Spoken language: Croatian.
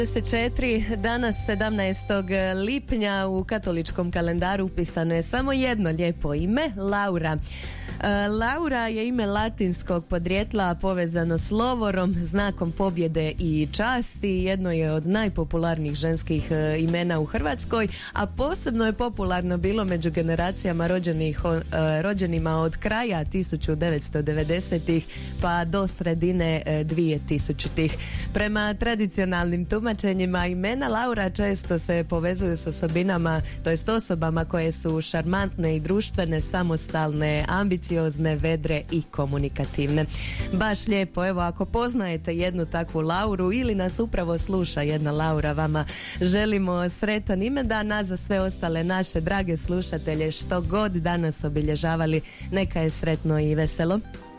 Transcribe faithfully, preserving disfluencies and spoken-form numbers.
četiri Danas sedamnaestog lipnja u katoličkom kalendaru upisano je samo jedno lijepo ime, Laura. Laura je ime latinskog podrijetla povezano s lovorom, znakom pobjede i časti. Jedno je od najpopularnijih ženskih imena u Hrvatskoj, a posebno je popularno bilo među generacijama rođenih, rođenima od kraja tisuću devetsto devedesetih pa do sredine dvije tisućitih. Prema tradicionalnim tumačenjima imena Laura često se povezuju s osobinama, to jest osobama koje su šarmantne i društvene, samostalne, ambiciozne, vedre i komunikativne. Baš lijepo, evo ako poznajete jednu takvu Lauru ili nas upravo sluša jedna Laura, vama želimo sretan imendan, a za sve ostale naše drage slušatelje što god danas obilježavali, neka je sretno i veselo.